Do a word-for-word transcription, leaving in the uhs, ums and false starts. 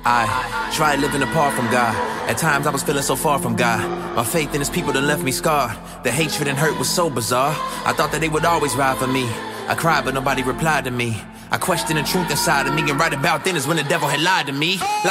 I tried living apart from God. At times I was feeling so far from God. My faith in his people done left me scarred. The hatred and hurt was so bizarre. I thought that they would always ride for me. I cried but nobody replied to me. I questioned the truth inside of me, and right about then is when the devil had lied to me.